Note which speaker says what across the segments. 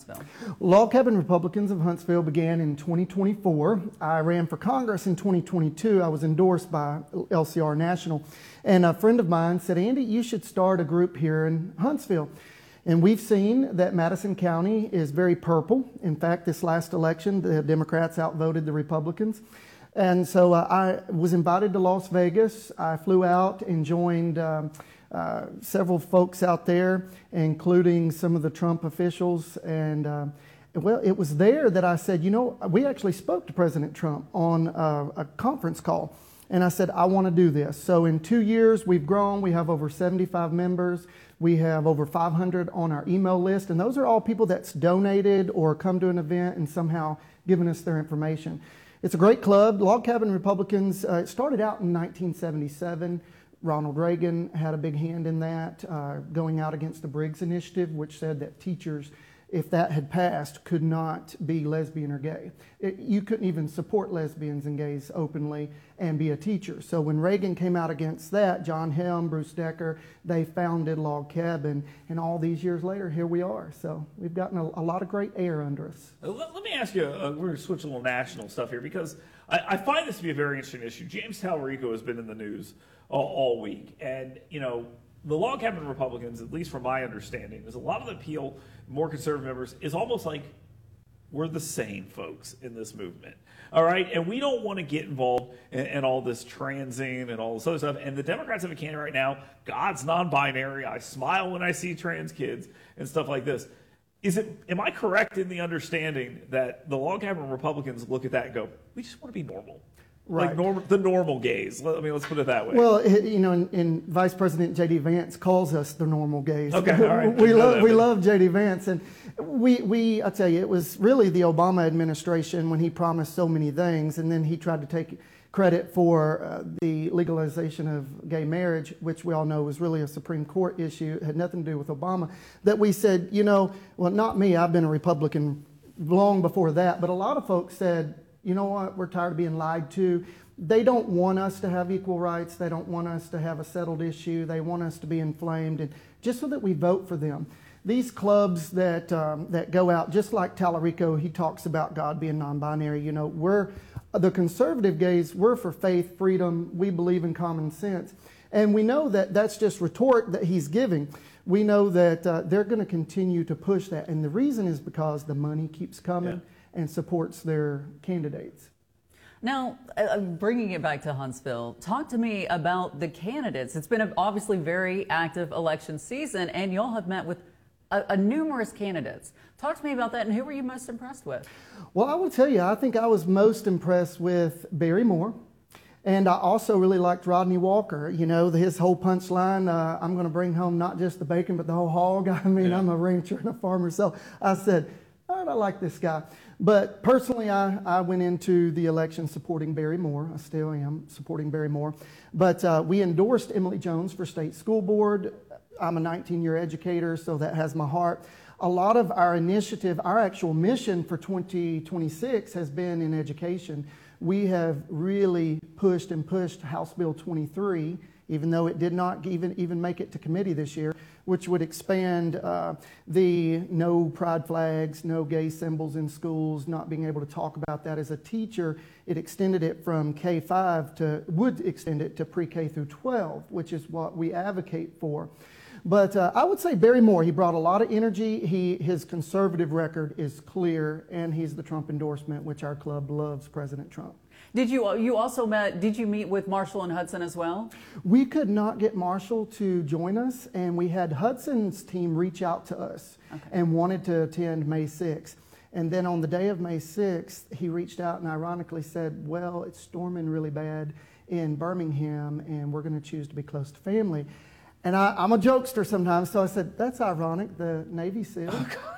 Speaker 1: Huntsville?
Speaker 2: Log Cabin Republicans of Huntsville began in 2024. I ran for Congress in 2022. I was endorsed by LCR National. And a friend of mine said, Andy, you should start a group here in Huntsville. And we've seen that Madison County is very purple. In fact, this last election, the Democrats outvoted the Republicans. And so I was invited to Las Vegas. I flew out and joined several folks out there, including some of the Trump officials. And well, it was there that I said, you know, we actually spoke to President Trump on a conference call. And I said, I want to do this. So in 2 years, we've grown. We have over 75 members. We have over 500 on our email list. And those are all people that's donated or come to an event and somehow given us their information. It's a great club. Log Cabin Republicans, it started out in 1977. Ronald Reagan had a big hand in that, going out against the Briggs Initiative, which said that teachers, if that had passed, could not be lesbian or gay. You couldn't even support lesbians and gays openly and be a teacher. So when Reagan came out against that, John Helm, Bruce Decker, they founded Log Cabin. And all these years later, here we are. So we've gotten a lot of great air under us.
Speaker 3: Let me ask you, we're going to switch a little national stuff here, because I find this to be a very interesting issue. James Talarico has been in the news all week. And, you know, the Log Cabin Republicans, at least from my understanding, is a lot of the appeal, more conservative members, is almost like we're the same folks in this movement. All right? And we don't want to get involved in all this transing and all this other stuff. And the Democrats have a candidate right now, God's non-binary. I smile when I see trans kids and stuff like this. Am I correct in the understanding that the Log Cabin Republicans look at that and go, we just want to be normal?
Speaker 2: Right.
Speaker 3: Like the normal gays. Let's put it that way.
Speaker 2: Well, you know, and Vice President J.D. Vance calls us the normal gays.
Speaker 3: Okay, all right.
Speaker 2: we love J.D. Vance, and I tell you, it was really the Obama administration when he promised so many things, and then he tried to take credit for the legalization of gay marriage, which we all know was really a Supreme Court issue. It had nothing to do with Obama. That we said, you know, well, not me. I've been a Republican long before that, but a lot of folks said, you know what, we're tired of being lied to. They don't want us to have equal rights. They don't want us to have a settled issue. They want us to be inflamed, and just so that we vote for them. These clubs that go out, just like Talarico, he talks about God being non-binary. You know, we're the conservative gays. We're for faith, freedom. We believe in common sense, and we know that that's just rhetoric that he's giving. We know that they're going to continue to push that, and the reason is because the money keeps coming. Yeah. And supports their candidates.
Speaker 1: Now, bringing it back to Huntsville, talk to me about the candidates. It's been obviously very active election season, and y'all have met with numerous candidates. Talk to me about that, and who were you most impressed with?
Speaker 2: Well, I will tell you, I think I was most impressed with Barry Moore. And I also really liked Rodney Walker. You know, his whole punchline, I'm going to bring home not just the bacon, but the whole hog. I mean, yeah. I'm a rancher and a farmer, so I said, all right, I like this guy. But personally, I went into the election supporting Barry Moore. I still am supporting Barry Moore. But we endorsed Emily Jones for state school board. I'm a 19-year educator, so that has my heart. A lot of our initiative, our actual mission for 2026 has been in education. We have really pushed House Bill 23, even though it did not even make it to committee this year, which would expand the no pride flags, no gay symbols in schools, not being able to talk about that as a teacher. It extended it from K-5 would extend it to pre-K through 12, which is what we advocate for. But I would say Barry Moore, he brought a lot of energy. His conservative record is clear, and he's the Trump endorsement, which our club loves President Trump.
Speaker 1: Did you meet with Marshall and Hudson as well?
Speaker 2: We could not get Marshall to join us, and we had Hudson's team reach out to us and wanted to attend May 6th. And then on the day of May 6th, he reached out and ironically said, well, it's storming really bad in Birmingham, and we're going to choose to be close to family. And I'm a jokester sometimes, so I said, that's ironic. The Navy SEAL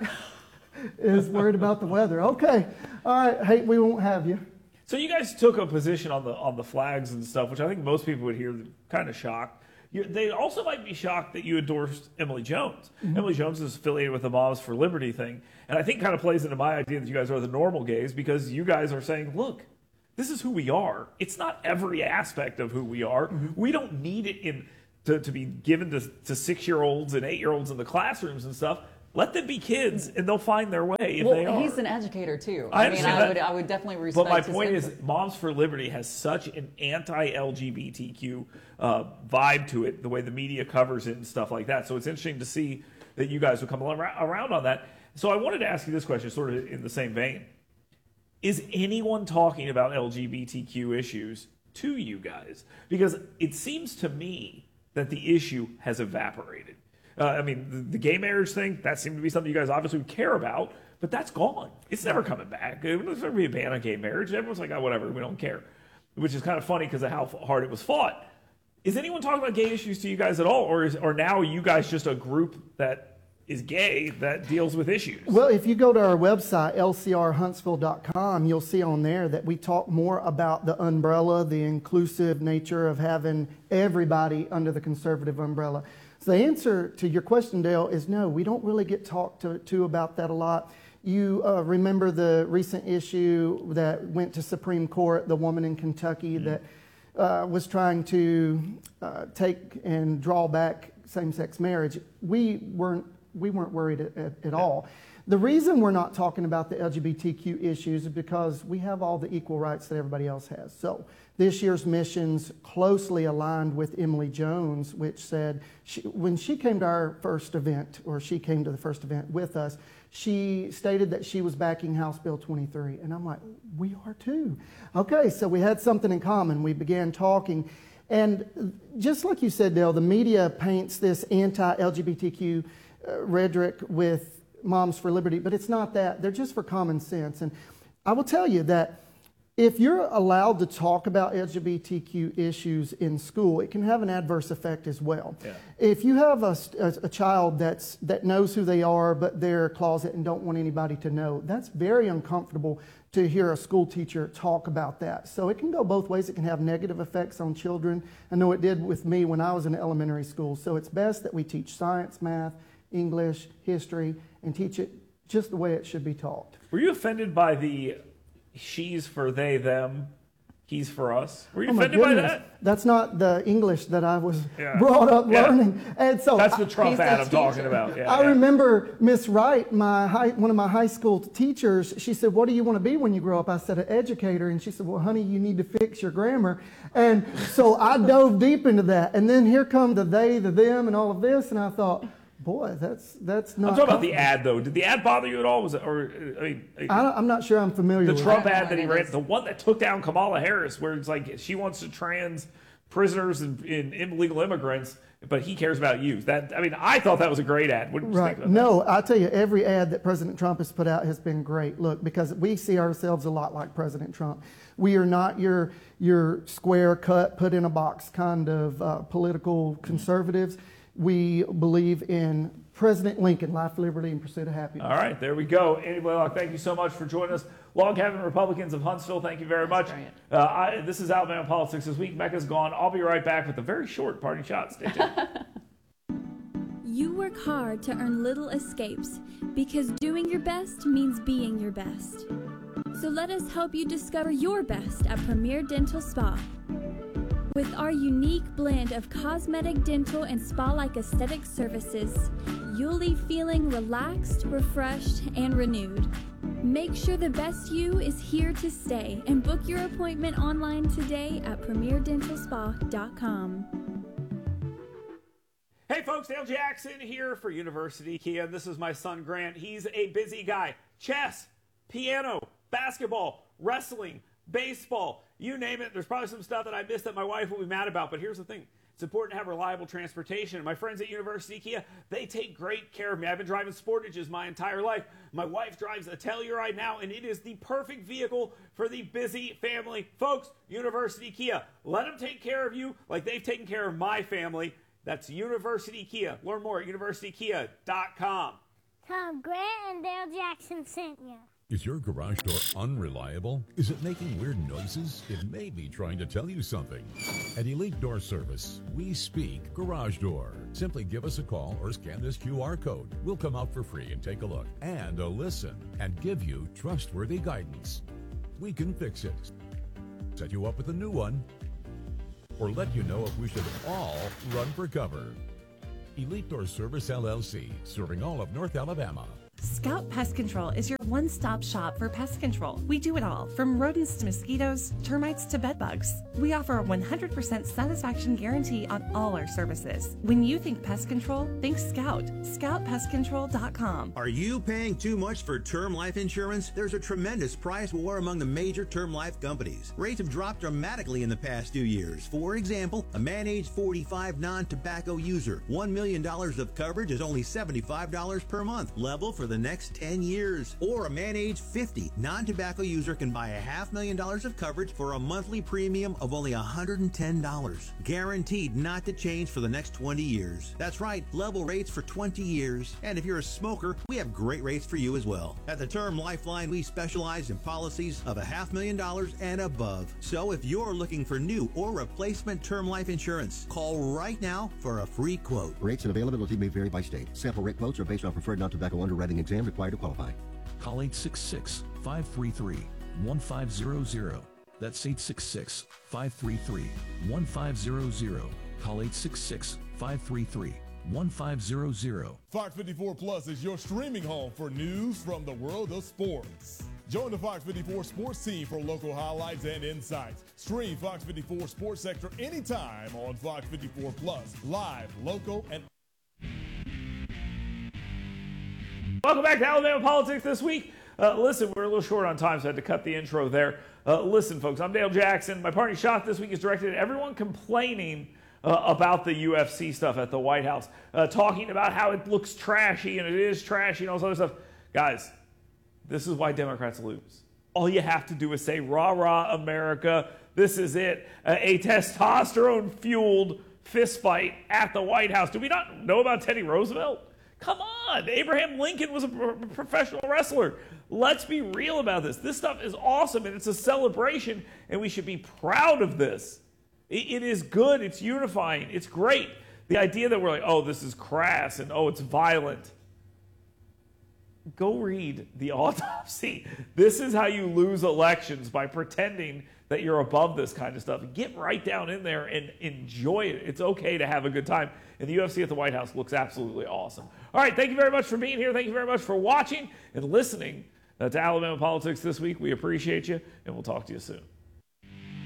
Speaker 2: is worried about the weather. Okay, all right, hey, we won't have you.
Speaker 3: So you guys took a position on the flags and stuff, which I think most people would hear kind of shocked. They also might be shocked that you endorsed Emily Jones. Mm-hmm. Emily Jones is affiliated with the Moms for Liberty thing, and I think kind of plays into my idea that you guys are the normal gays, because you guys are saying, look, this is who we are. It's not every aspect of who we are. Mm-hmm. We don't need it to be given to 6-year-olds and 8-year-olds in the classrooms and stuff. let them be kids, and they'll find their way if
Speaker 1: Well,
Speaker 3: they are.
Speaker 1: he's an educator too.
Speaker 3: I
Speaker 1: I mean,
Speaker 3: understand that.
Speaker 1: I would definitely respect.
Speaker 3: But my
Speaker 1: his
Speaker 3: point
Speaker 1: input.
Speaker 3: is, Moms for Liberty has such an anti-LGBTQ vibe to it, the way the media covers it and stuff like that. So it's interesting to see that you guys would come around on that. So I wanted to ask you this question, sort of in the same vein. Is anyone talking about LGBTQ issues to you guys? Because it seems to me that the issue has evaporated. I mean, the gay marriage thing, that seemed to be something you guys obviously would care about, but that's gone. It's never coming back. There's never going to be a ban on gay marriage. Everyone's like, oh, whatever, we don't care. Which is kind of funny because of how hard it was fought. Is anyone talking about gay issues to you guys at all? Or now are you guys just a group that is gay that deals with issues?
Speaker 2: Well, if you go to our website, lcrhuntsville.com, you'll see on there that we talk more about the umbrella, the inclusive nature of having everybody under the conservative umbrella. So the answer to your question, Dale, is no, we don't really get talked to about that a lot. You remember the recent issue that went to Supreme Court, the woman in Kentucky that was trying to take and draw back same-sex marriage. We weren't worried at all. The reason we're not talking about the LGBTQ issues is because we have all the equal rights that everybody else has. So this year's missions closely aligned with Emily Jones, which said when she came to our first event, or she came to the first event with us, she stated that she was backing House Bill 23. And I'm like, we are too. Okay, so we had something in common. We began talking. And just like you said, Dale, the media paints this anti-LGBTQ rhetoric with Moms for Liberty, but it's not that. They're just for common sense. And I will tell you that if you're allowed to talk about LGBTQ issues in school, it can have an adverse effect as well. Yeah. If you have a child that knows who they are, but they're closet and don't want anybody to know, that's very uncomfortable to hear a school teacher talk about that. So it can go both ways. It can have negative effects on children. I know it did with me when I was in elementary school. So it's best that we teach science, math, English, history, and teach it just the way it should be taught.
Speaker 3: Were you offended by the she's for they, them, he's for us? Were you offended by that?
Speaker 2: That's not the English that I was brought up learning. And so
Speaker 3: that's the Trump ad I'm talking about.
Speaker 2: I remember Miss Wright, one of my high school teachers, she said, what do you want to be when you grow up? I said, an educator. And she said, well, honey, you need to fix your grammar. And so I dove deep into that. And then here come the they, the them, and all of this. And I thought, boy, that's not.
Speaker 3: I'm talking about the ad, though. Did the ad bother you at all? Was it, or
Speaker 2: I'm not sure I'm familiar with
Speaker 3: the Trump ad that he ran, the one that took down Kamala Harris, where it's like she wants to trans prisoners and illegal immigrants, but he cares about youth. I thought that was a great ad. What did you think about
Speaker 2: No, I'll tell you, every ad that President Trump has put out has been great. Look, because we see ourselves a lot like President Trump. We are not your square cut, put in a box kind of political conservatives. We believe in President Lincoln, life, liberty, and pursuit of happiness.
Speaker 3: All right, there we go. Andy Blaylock, thank you so much for joining us. Log Cabin Republicans of Huntsville, thank you very much. This is Alabama Politics This Week. Mecca's gone. I'll be right back with a very short parting shot. Stay tuned.
Speaker 4: You work hard to earn little escapes because doing your best means being your best. So let us help you discover your best at Premier Dental Spa. With our unique blend of cosmetic, dental, and spa-like aesthetic services, you'll leave feeling relaxed, refreshed, and renewed. Make sure the best you is here to stay and book your appointment online today at premierdentalspa.com.
Speaker 3: Hey folks, Dale Jackson here for University Kia. This is my son Grant. He's a busy guy. Chess, piano, basketball, wrestling, baseball, you name it. There's probably some stuff that I missed that my wife will be mad about, but here's the thing. It's important to have reliable transportation. And my friends at University Kia, they take great care of me. I've been driving Sportages my entire life. My wife drives a Telluride now, and it is the perfect vehicle for the busy family. Folks, University Kia, let them take care of you like they've taken care of my family. That's University Kia. Learn more at universitykia.com.
Speaker 5: Tom Grant and Dale Jackson sent you.
Speaker 6: Is your garage door unreliable? Is it making weird noises? It may be trying to tell you something. At Elite Door Service, we speak garage door. Simply give us a call or scan this QR code. We'll come out for free and take a look and a listen and give you trustworthy guidance. We can fix it, set you up with a new one, or let you know if we should all run for cover. Elite Door Service LLC, serving all of North Alabama.
Speaker 7: Scout Pest Control is your one-stop shop for pest control. We do it all, from rodents to mosquitoes, termites to bedbugs. We offer a 100% satisfaction guarantee on all our services. When you think pest control, think Scout. ScoutPestControl.com.
Speaker 8: Are you paying too much for term life insurance? There's a tremendous price war among the major term life companies. Rates have dropped dramatically in the past 2 years. For example, a man age 45 non-tobacco user, $1 million of coverage is only $75 per month, level for the next 10 years. Or a man age 50 non-tobacco user can buy $500,000 of coverage for a monthly premium of only $110. Guaranteed not to change for the next 20 years. That's right, level rates for 20 years. And if you're a smoker, we have great rates for you as well. At the Term Lifeline, we specialize in policies of $500,000 and above. So if you're looking for new or replacement term life insurance, call right now for a free quote.
Speaker 9: Rates and availability may vary by state. Sample rate quotes are based on preferred non-tobacco underwriting exam required to qualify.
Speaker 10: Call 866-533-1500. That's 866-533-1500. Call 866-533-1500.
Speaker 11: Fox 54 Plus is your streaming home for news from the world of sports. Join the Fox 54 sports team for local highlights and insights. Stream Fox 54 Sports Sector anytime on Fox 54 Plus, live, local, and...
Speaker 3: Welcome back to Alabama Politics This Week. Listen, we're a little short on time, so I had to cut the intro there. Listen, folks, I'm Dale Jackson. My parting shot this week is directed at everyone complaining about the UFC stuff at the White House, talking about how it looks trashy, and it is trashy, and all this other stuff. Guys, this is why Democrats lose. All you have to do is say, rah, rah, America, this is it. A testosterone-fueled fistfight at the White House. Do we not know about Teddy Roosevelt? Come on. Abraham Lincoln was a professional wrestler. Let's be real about this. This stuff is awesome, and it's a celebration, and we should be proud of this. It is good. It's unifying. It's great. The idea that we're like, oh, this is crass, and oh, it's violent. Go read The Autopsy. This is how you lose elections, by pretending that you're above this kind of stuff. Get right down in there and enjoy it. It's okay to have a good time. And the UFC at the White House looks absolutely awesome. All right, thank you very much for being here. Thank you very much for watching and listening to Alabama Politics This Week. We appreciate you, and we'll talk to you soon.